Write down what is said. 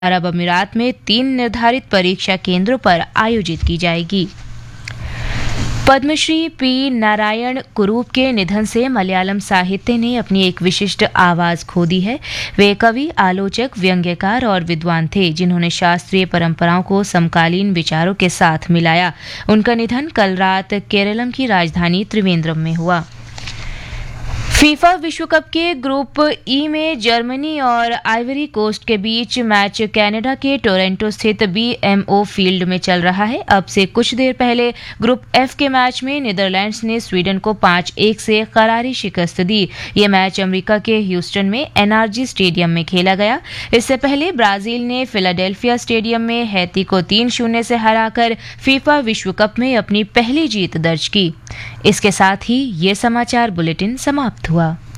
अरब अमीरात में 3 निर्धारित परीक्षा केंद्रों पर आयोजित की जाएगी। पद्मश्री पी नारायण कुरूप के निधन से मलयालम साहित्य ने अपनी एक विशिष्ट आवाज खो दी है। वे कवि, आलोचक, व्यंग्यकार और विद्वान थे जिन्होंने शास्त्रीय परंपराओं को समकालीन विचारों के साथ मिलाया। उनका निधन कल रात केरलम की राजधानी त्रिवेंद्रम में हुआ। फीफा विश्व कप के ग्रुप ई में जर्मनी और आइवरी कोस्ट के बीच मैच कनाडा के टोरंटो स्थित बीएमओ फील्ड में चल रहा है। अब से कुछ देर पहले ग्रुप एफ के मैच में नीदरलैंड्स ने स्वीडन को 5-1 से करारी शिकस्त दी। यह मैच अमेरिका के ह्यूस्टन में एनआरजी स्टेडियम में खेला गया। इससे पहले ब्राजील ने फिलाडेल्फिया स्टेडियम में हैती को 3-0 से हराकर फीफा विश्व कप में अपनी पहली जीत दर्ज की। इसके साथ ही ये समाचार बुलेटिन समाप्त हुआ।